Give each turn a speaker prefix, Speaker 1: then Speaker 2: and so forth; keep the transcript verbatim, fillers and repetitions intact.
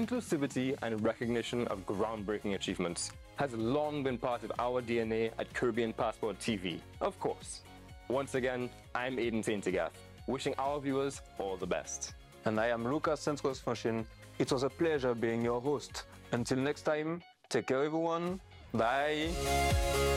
Speaker 1: Inclusivity and recognition of groundbreaking achievements has long been part of our D N A at Caribbean Passport T V, of course. Once again, I'm Aidan Saint-Agath, wishing our viewers all the best.
Speaker 2: And I am Lucas Senscos-Foshin. It was a pleasure being your host. Until next time, take care everyone. Bye.